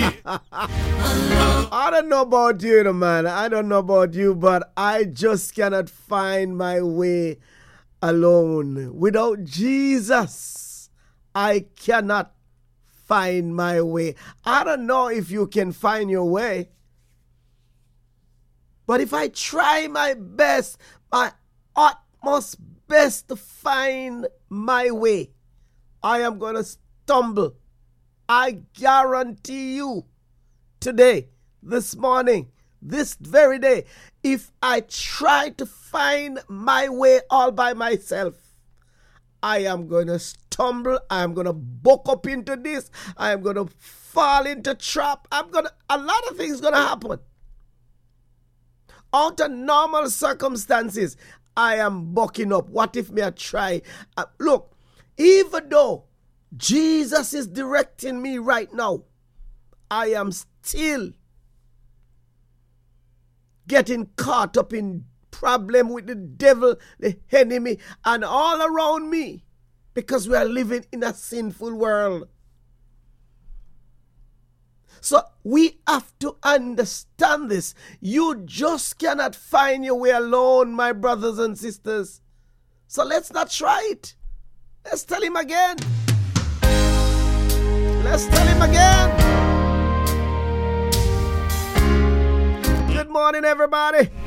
I don't know about you, man. I don't know about you, but I just cannot find my way alone. Without Jesus, I cannot find my way. I don't know if you can find your way, but if I try my best, my utmost best to find my way, I am going to stumble. I guarantee you today, this morning, this very day, if I try to find my way all by myself, I am going to stumble. I am going to buck up into this. I am going to fall into trap. A lot of things going to happen. Out of normal circumstances, I am bucking up. What if me I try? Look, even though Jesus is directing me right now, I am still getting caught up in problem with the devil, the enemy, and all around me, because we are living in a sinful world. So we have to understand this. You just cannot find your way alone, my brothers and sisters. So let's not try it. Let's tell him again. Let's tell him again. Good morning, everybody.